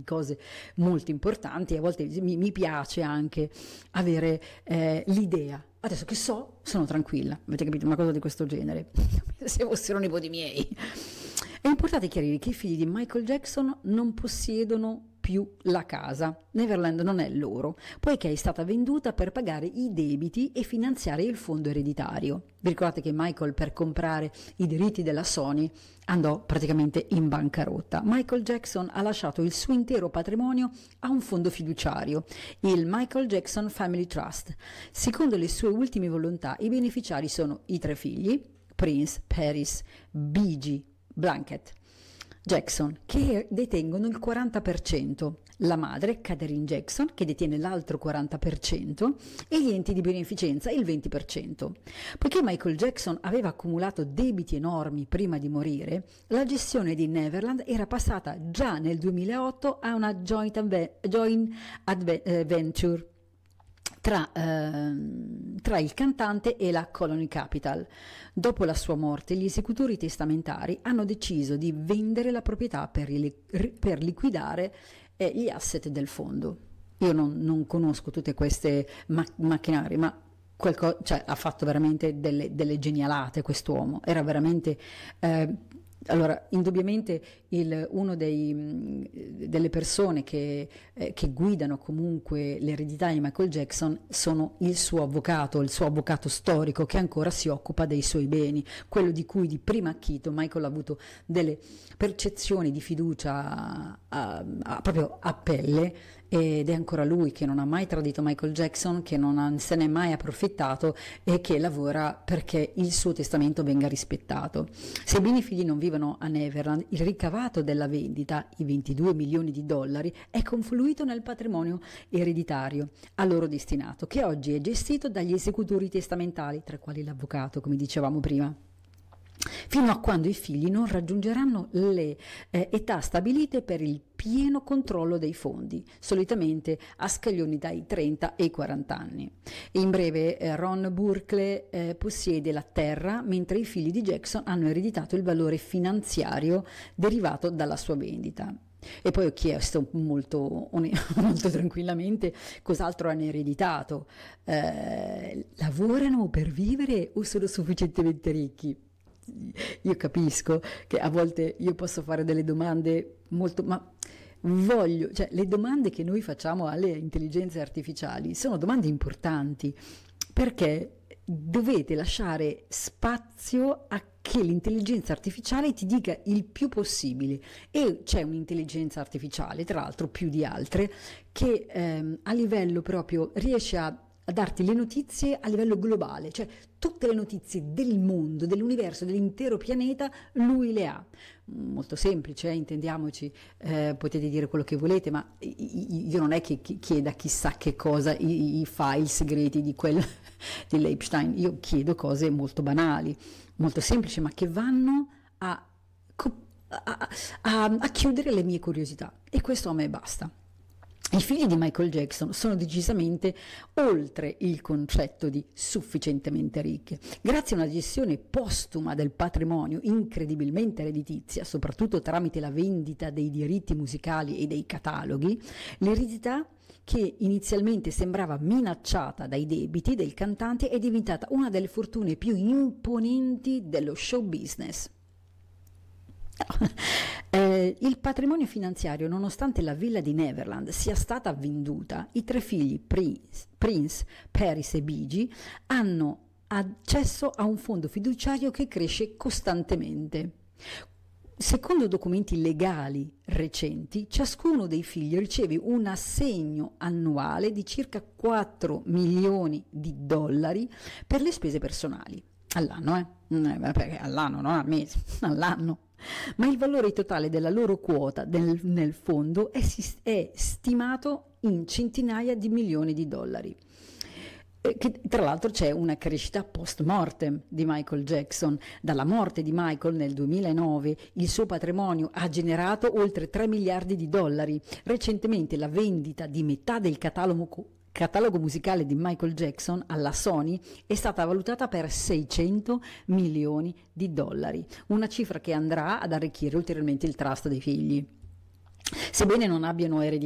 cose molto importanti. A volte mi piace anche avere l'idea. Adesso che sono tranquilla, avete capito? Una cosa di questo genere, se fossero nipoti miei. È importante chiarire che i figli di Michael Jackson non possiedono più la casa. Neverland non è loro, poiché è stata venduta per pagare i debiti e finanziare il fondo ereditario. Vi ricordate che Michael, per comprare i diritti della Sony, andò praticamente in bancarotta. Michael Jackson ha lasciato il suo intero patrimonio a un fondo fiduciario, il Michael Jackson Family Trust. Secondo le sue ultime volontà, i beneficiari sono i 3 figli, Prince, Paris, Biggie, Blanket Jackson, che detengono il 40%, la madre, Katherine Jackson, che detiene l'altro 40%, e gli enti di beneficenza il 20%. Poiché Michael Jackson aveva accumulato debiti enormi prima di morire, la gestione di Neverland era passata già nel 2008 a una joint venture tra il cantante e la Colony Capital. Dopo la sua morte, gli esecutori testamentari hanno deciso di vendere la proprietà per liquidare gli asset del fondo. Io non conosco tutte queste macchinari, ma ha fatto veramente delle genialate quest'uomo. Era veramente... Allora, indubbiamente uno delle persone che guidano comunque l'eredità di Michael Jackson sono il suo avvocato storico, che ancora si occupa dei suoi beni, quello di cui di prima acchito Michael ha avuto delle percezioni di fiducia proprio a pelle, ed è ancora lui che non ha mai tradito Michael Jackson, che non se n'è mai approfittato e che lavora perché il suo testamento venga rispettato. Sebbene i figli non vivano a Neverland, il ricavato della vendita, i $22 milioni, è confluito nel patrimonio ereditario a loro destinato, che oggi è gestito dagli esecutori testamentali, tra i quali l'avvocato, come dicevamo prima, fino a quando i figli non raggiungeranno le età stabilite per il pieno controllo dei fondi, solitamente a scaglioni dai 30 ai 40 anni. In breve, Ron Burkle possiede la terra, mentre i figli di Jackson hanno ereditato il valore finanziario derivato dalla sua vendita. E poi ho chiesto molto tranquillamente cos'altro hanno ereditato. Lavorano per vivere o sono sufficientemente ricchi? Io capisco che a volte io posso fare delle domande le domande che noi facciamo alle intelligenze artificiali sono domande importanti, perché dovete lasciare spazio a che l'intelligenza artificiale ti dica il più possibile, e c'è un'intelligenza artificiale, tra l'altro più di altre, che a livello proprio riesce a darti le notizie a livello globale, cioè tutte le notizie del mondo, dell'universo, dell'intero pianeta, lui le ha. Molto semplice, intendiamoci, potete dire quello che volete, ma io non è che chieda chissà che cosa, i file segreti dell'Epstein, io chiedo cose molto banali, molto semplici, ma che vanno a chiudere le mie curiosità, e questo a me basta. I figli di Michael Jackson sono decisamente oltre il concetto di sufficientemente ricche. Grazie a una gestione postuma del patrimonio incredibilmente redditizia, soprattutto tramite la vendita dei diritti musicali e dei cataloghi, l'eredità, che inizialmente sembrava minacciata dai debiti del cantante, è diventata una delle fortune più imponenti dello show business. Il patrimonio finanziario, nonostante la villa di Neverland sia stata venduta, i 3 figli Prince, Paris e Biggie hanno accesso a un fondo fiduciario che cresce costantemente. Secondo documenti legali recenti, ciascuno dei figli riceve un assegno annuale di circa $4 milioni per le spese personali. All'anno, perché all'anno, non al mese, all'anno. Ma il valore totale della loro quota nel fondo è stimato in centinaia di milioni di dollari. Che, tra l'altro, c'è una crescita post mortem di Michael Jackson. Dalla morte di Michael nel 2009 il suo patrimonio ha generato oltre $3 miliardi. Recentemente la vendita di metà del catalogo musicale di Michael Jackson alla Sony è stata valutata per $600 milioni, una cifra che andrà ad arricchire ulteriormente il trust dei figli. Sebbene non abbiano ereditato